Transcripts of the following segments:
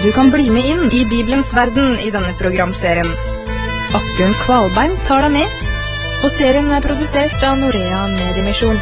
Du kan bli med inn i Bibelens verden i denne programserien. Asbjørn Kvalbein tar deg med, og serien er produsert av Norea Mediemisjon.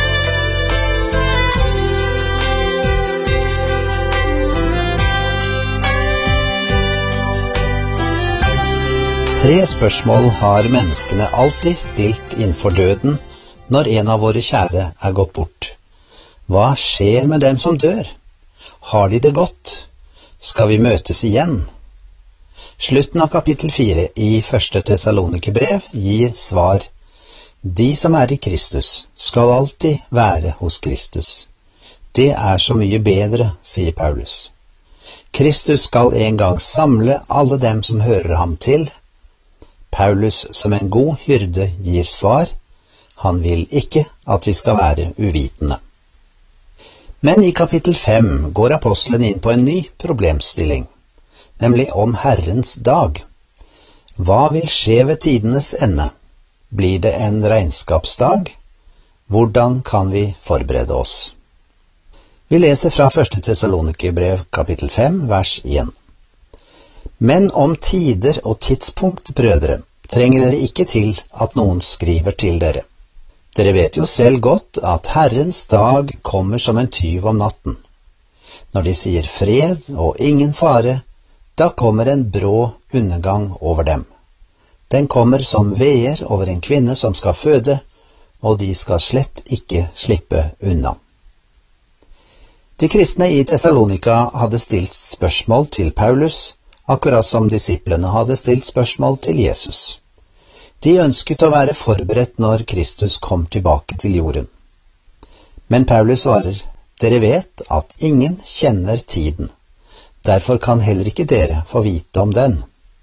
Tre spørsmål har menneskene alltid stilt innenfor døden når en av våre kjære er gått bort. Hva skjer med dem som dør? Har de det godt? Skal vi møtes igjen? Slutten av kapittel 4 i 1. Tessalonikerbrev gir svar. De som er i Kristus skal alltid være hos Kristus. Det er så mye bedre, sier Paulus. Kristus skal en gang samle alle dem som hører ham til. Paulus som en god hyrde gir svar. Han vil ikke at vi skal være uvitende. Men i kapittel 5 går apostelen inn på en ny problemstilling, nemlig om Herrens dag. Hva vil skje ved tidenes ende? Blir det en regnskapsdag? Hvordan kan vi forberede oss? Vi leser fra 1. Tessalonikerbrev kapittel 5, vers 1. Men om tider og tidspunkt, brødre, trenger dere ikke til at noen skriver til dere. Dere vet jo selv godt at Herrens dag kommer som en tyv om natten. Når de sier fred og ingen fare, da kommer en brå undergang over dem. Den kommer som veer over en kvinne som skal føde, og de skal slett ikke slippe unna. De kristne i Tessalonika hadde stilt spørsmål til Paulus, akkurat som disiplene hadde stilt spørsmål til Jesus. De ønsket å være forberedt når Kristus kom tilbake til jorden. Men Paulus svarer, dere vet at ingen kjenner tiden. Derfor kan heller ikke dere få vite om den.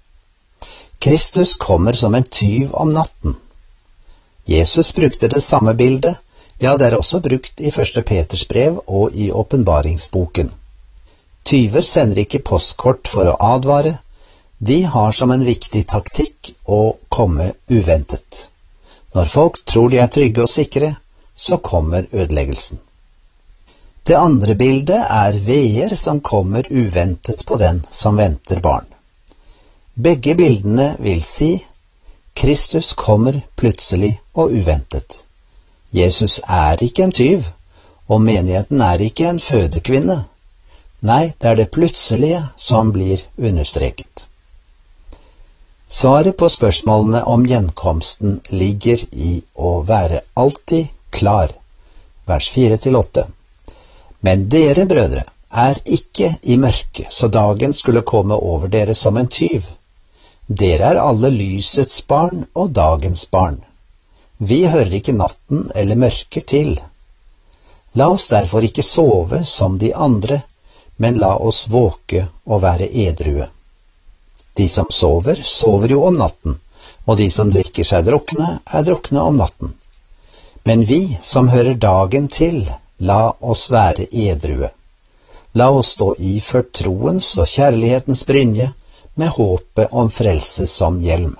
Kristus kommer som en tyv om natten. Jesus brukte det samme bildet, ja, det er også brukt i 1. Peters brev og i åpenbaringsboken. Tyver sender ikke postkort for å advare. De har som en viktig taktikk å komme uventet. Når folk tror de er trygge og sikre, så kommer ødeleggelsen. Det andre bildet er veer som kommer uventet på den som venter barn. Begge bildene vil si, Kristus kommer plutselig og uventet. Jesus er ikke en tyv, og menigheten er ikke en fødekvinne. Nei, det er det plutselige som blir understreket. Svaret på spørsmålene om gjenkomsten ligger i å være alltid klar. Vers 4-8. Men dere, brødre, er ikke i mørke, så dagen skulle komme over dere som en tyv. Dere er alle lysets barn og dagens barn. Vi hører ikke natten eller mørket til. La oss derfor ikke sove som de andre, men la oss våke og være edrue. De som sover, sover jo om natten, og de som drikker seg drukne, er drukne om natten. Men vi som hører dagen til, la oss være edrue. La oss stå iført troens og kjærlighetens brynje, med håpet om frelse som hjelm.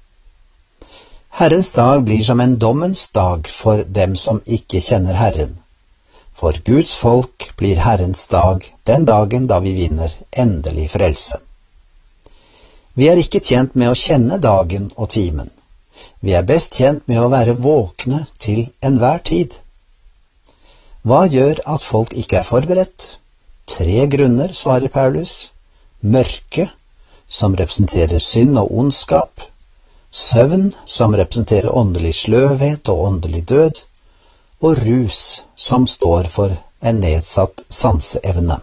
Herrens dag blir som en dommens dag for dem som ikke kjenner Herren. For Guds folk blir Herrens dag den dagen da vi vinner endelig frelse. Vi er ikke tjent med å kjenne dagen og timen. Vi er best tjent med å være våkne til enhver tid. Hva gjør at folk ikke er forberedt? 3 grunner, svarer Paulus. Mørke, som representerer synd og ondskap. Søvn, som representerer åndelig sløvhet og åndelig død. Og rus, som står for en nedsatt sanseevne.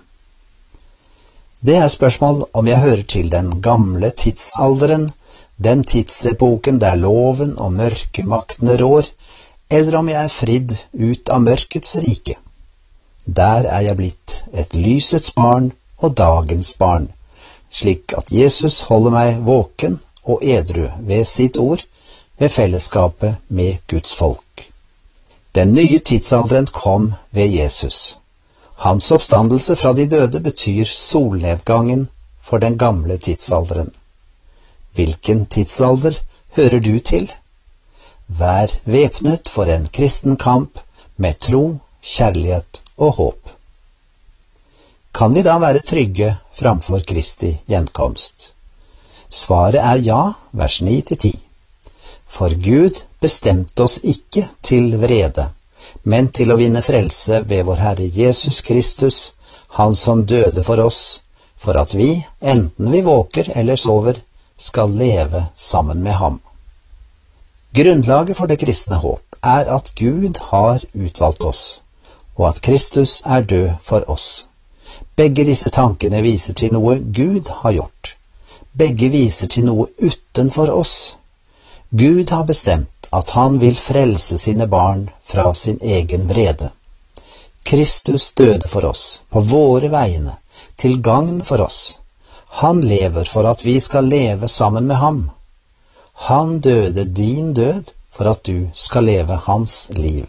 Det er spørsmål om jeg hører til den gamle tidsalderen, den tidsepoken der loven og mørkemaktene rår, eller om jeg er fridd ut av mørkets rike. Der er jeg blitt et lysets barn og dagens barn, slik at Jesus holder meg våken og edru ved sitt ord, ved fellesskapet med Guds folk. Den nye tidsalderen kom ved Jesus. Hans oppstandelse fra de døde betyr solnedgangen for den gamle tidsalderen. Hvilken tidsalder hører du til? Vær væpnet for en kristen kamp med tro, kjærlighet og håp. Kan vi da være trygge framfor Kristi gjenkomst? Svaret er ja, vers 9-10. For Gud bestemte oss ikke til vrede, men til å vinne frelse ved vår Herre Jesus Kristus, Han som døde for oss, for at vi, enten vi våker eller sover, skal leve sammen med ham. Grunnlaget for det kristne håp er at Gud har utvalgt oss, og at Kristus er død for oss. Begge disse tankene viser til noe Gud har gjort. Begge viser til noe utenfor oss. Gud har bestemt at han vil frelse sine barn fra sin egen vrede. Kristus døde for oss, på våre vegne, til gagn for oss. Han lever for at vi skal leve sammen med ham. Han døde din død for at du skal leve hans liv.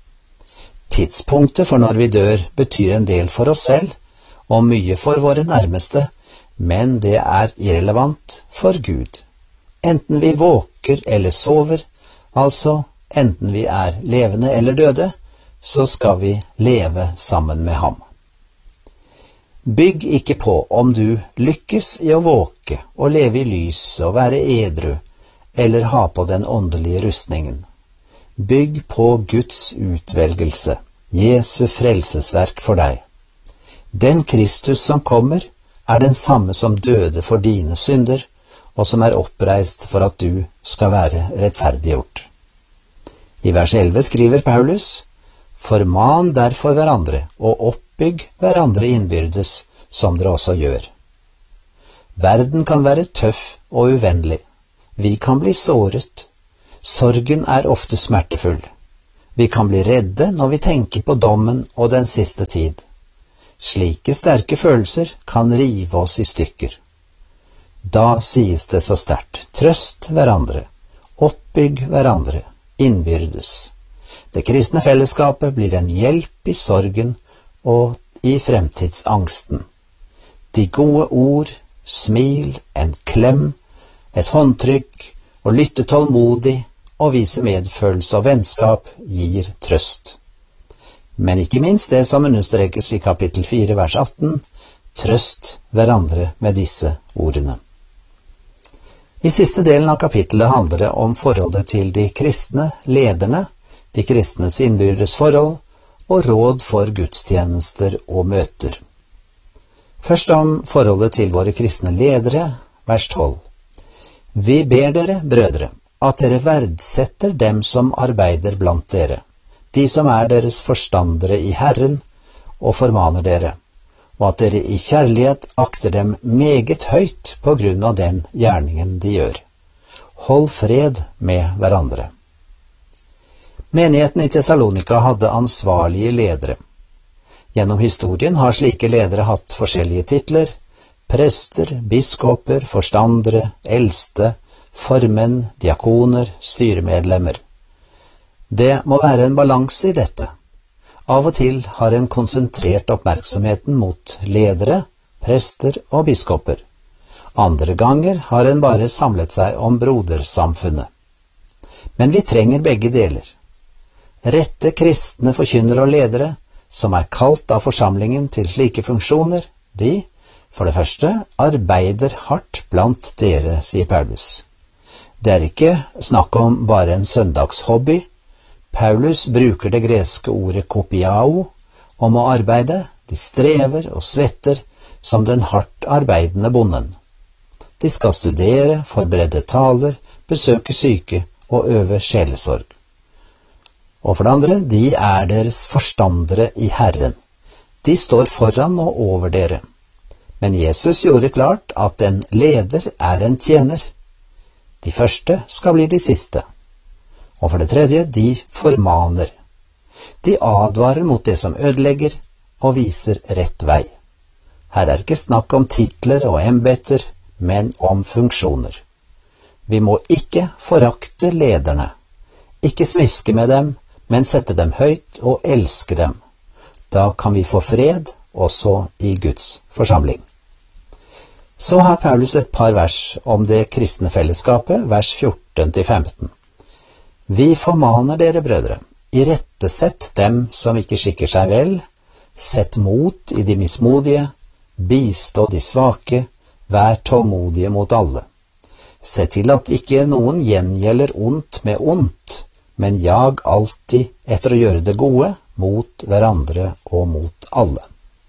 Tidspunktet for når vi dør betyr en del for oss selv, og mye for våre nærmeste, men det er irrelevant for Gud. Enten vi våker eller sover, altså enten vi er levende eller døde, så skal vi leve sammen med ham. Bygg ikke på om du lykkes i å våke og leve i lyset og være edru, eller ha på den åndelige rustningen. Bygg på Guds utvelgelse, Jesu frelsesverk for deg. Den Kristus som kommer, er den samme som døde for dine synder, og som er oppreist for at du skal være rettferdiggjort. I vers 11 skriver Paulus: Forman derfor hverandre, og oppbygg hverandre innbyrdes, som dere også gjør. Verden kan være tøff og uvennlig. Vi kan bli såret. Sorgen er ofte smertefull. Vi kan bli redde når vi tenker på dommen og den siste tid. Slike sterke følelser kan rive oss i stykker. Da sies det så sterkt: trøst hverandre, oppbygg hverandre, innbyrdes. Det kristne fellesskapet blir en hjelp i sorgen og i fremtidsangsten. De gode ord, smil, en klem, et håndtrykk, og lytte tålmodig og vise medfølelse og vennskap gir trøst. Men ikke minst det som understrekes i kapittel 4, vers 18, trøst hverandre med disse ordene. I siste delen av kapittelet handler det om forholdet til de kristne lederne, de kristnes innbyrdes forhold og råd for gudstjenester og møter. Først om forholdet til våre kristne ledere, vers 12. Vi ber dere, brødre, at dere verdsetter dem som arbeider blant dere, de som er deres forstandere i Herren, og formaner dere, og at dere i kjærlighet akter dem meget høyt på grunn av den gjerningen de gjør. Hold fred med hverandre. Menigheten i Thessalonika hadde ansvarlige ledere. Gjennom historien har slike ledere hatt forskjellige titler: prester, biskoper, forstandere, eldste, formenn, diakoner, styremedlemmer. Det må være en balanse i dette. Av og til har en konsentrert oppmerksomheten mot ledere, prester og biskoper. Andre ganger har en bare samlet seg om brodersamfunnet. Men vi trenger begge deler. Rette kristne forkynnere og ledere, som er kalt av forsamlingen til slike funksjoner, de, for det første, arbeider hardt blant dere, sier Paulus. Det er ikke snakk om bare en søndagshobby. Paulus bruker det greske ordet kopiao om å arbeide. De strever og svetter som den hardt arbeidende bonden. De skal studere, forberede taler, besøke syke og øve sjelesorg. Og for det andre, de er deres forstandere i Herren. De står foran og over dere. Men Jesus gjorde klart at en leder er en tjener. De første skal bli de siste. Og for det tredje, de formaner. De advarer mot det som ødelegger, og viser rett vei. Her er ikke snakk om titler og embeter, men om funksjoner. Vi må ikke forakte lederne, ikke smiske med dem, men sette dem høyt og elske dem. Da kan vi få fred også i Guds forsamling. Så har Paulus et par vers om det kristne fellesskapet, vers 14-15. Vi formaner dere, brødre, irettesett dem som ikke skikker seg vel, Sett mot i de mismodige, bistå de svake, vær tålmodige mot alle. Se til at ikke noen gjengjelder ondt med ondt, men jag alltid etter å gjøre det gode mot hverandre og mot alle.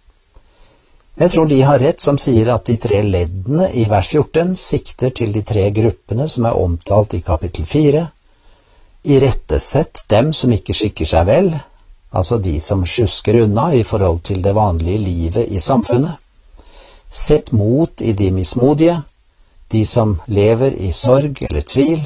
Jeg tror de har rett som sier at de 3 leddene i vers 14 sikter til de 3 gruppene som er omtalt i kapittel 4. Irettesett dem som ikke skikker seg vel, altså de som sjusker unna i forhold til det vanlige livet i samfunnet. Sett mot i de mismodige, de som lever i sorg eller tvil.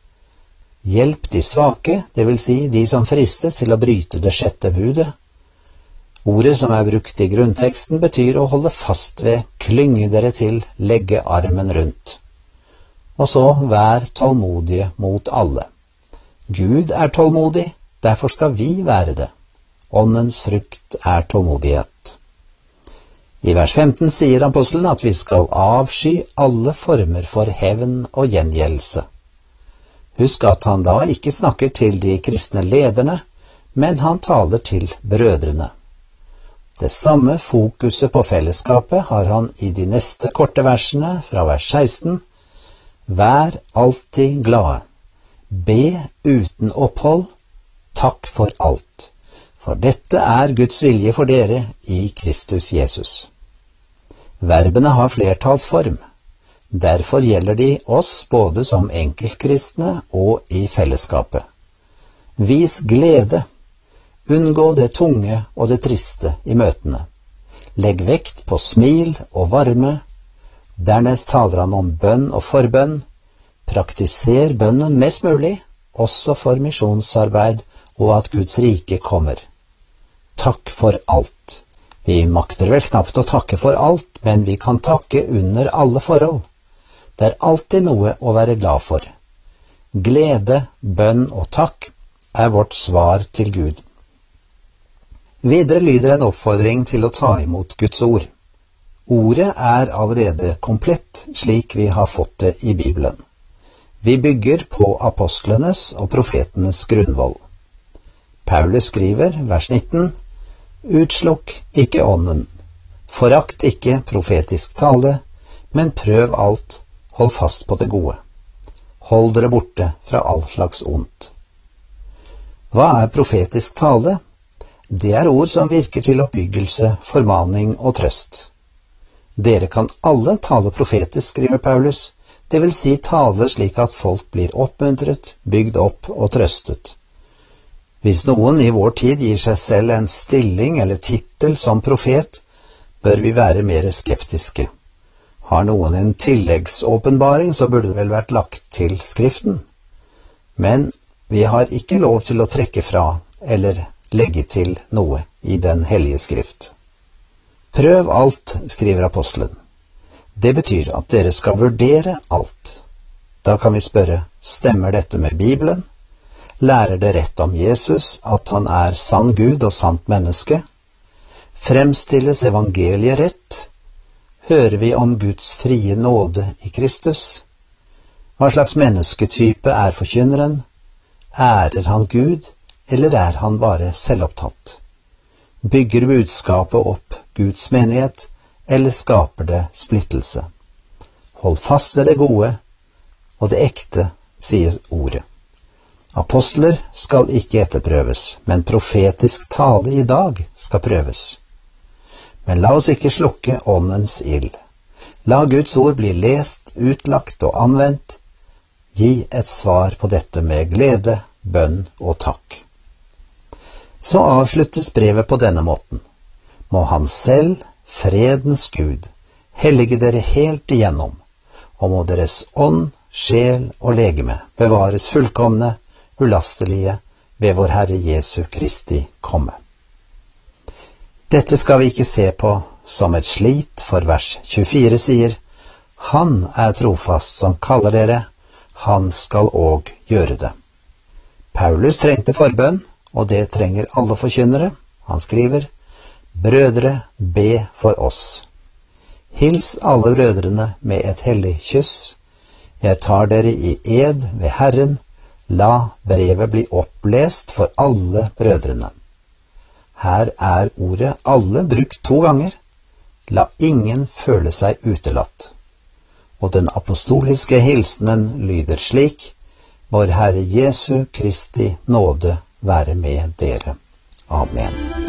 Hjelp de svake, det vil si de som fristes til å bryte det 6. budet. Ordet som er brukt i grunnteksten betyr å holde fast ved, klynge dere til, legge armen rundt. Og så vær tålmodige mot alle. Gud er tålmodig, derfor skal vi være det. Åndens frukt er tålmodighet. I vers 15 sier apostelen at vi skal avsky alle former for hevn og gjengjeldelse. Husk at han da ikke snakker til de kristne lederne, men han taler til brødrene. Det samme fokuset på fellesskapet har han i de neste korte versene fra vers 16. Vær alltid glade. Be uten opphold. Takk for alt. For dette er Guds vilje for dere i Kristus Jesus. Verbene har flertallsform. Derfor gjelder de oss både som enkeltkristne og i fellesskapet. Vis glede. Unngå det tunge og det triste i møtene. Legg vekt på smil og varme. Dernest taler han om bønn og forbønn. Praktiser bønnen mest mulig, også for misjonsarbeid og at Guds rike kommer. Takk for alt. Vi makter vel knapt å takke for alt, men vi kan takke under alle forhold. Det er alltid noe å være glad for. Glede, bønn og takk er vårt svar til Gud. Videre lyder en oppfordring til å ta imot Guds ord. Ordet er allerede komplett slik vi har fått det i Bibelen. Vi bygger på apostlenes og profetenes grunnvoll. Paulus skriver, vers 19, Utslukk ikke ånden, forakt ikke profetisk tale, men prøv alt, hold fast på det gode. Hold dere borte fra all slags ondt. Hva er profetisk tale? Det er ord som virker til oppbyggelse, formaning og trøst. Dere kan alle tale profetisk, skriver Paulus, det vil si tale slik at folk blir oppmuntret, bygd opp og trøstet. Hvis noen i vår tid gir seg selv en stilling eller titel som profet, bør vi være mer skeptiske. Har noen en tilleggsåpenbaring, så burde det vel vært lagt til Skriften. Men vi har ikke lov til å trekke fra eller legge til noe i den hellige skrift. Prøv alt, skriver apostelen. Det betyr at dere skal vurdere alt. Da kan vi spørre, stemmer dette med Bibelen? Lærer det rett om Jesus, at han er sann Gud og sant menneske? Fremstilles evangeliet rett? Hører vi om Guds frie nåde i Kristus? Hva slags mennesketype er forkynneren? Ærer han Gud, eller er han bare selvopptatt? Bygger budskapet opp Guds menighet, eller skaper det splittelse? Hold fast ved det gode, og det ekte, sier ordet. Apostler skal ikke etterprøves, men profetisk tale i dag skal prøves. Men la oss ikke slukke åndens ild. La Guds ord bli lest, utlagt og anvendt. Gi et svar på dette med glede, bønn og takk. Så avsluttes brevet på denne måten. Må han selv, fredens Gud, hellige dere helt igjennom, og må deres ånd, sjel og legeme bevares fullkomne, ulastelige ved vår Herre Jesu Kristi komme. Dette skal vi ikke se på som et slit, for vers 24 sier, Han er trofast som kaller dere, han skal òg gjøre det. Paulus trengte forbønn, og det trenger alle forkynnere. Han skriver, Brødre, be for oss. Hils alle brødrene med et hellig kyss. Jeg tar dere i ed ved Herren. La brevet bli opplest for alle brødrene. Her er ordet alle brukt 2 ganger. La ingen føle seg utelatt. Og den apostoliske hilsenen lyder slik: Vår Herre Jesu Kristi nåde være med dere. Amen.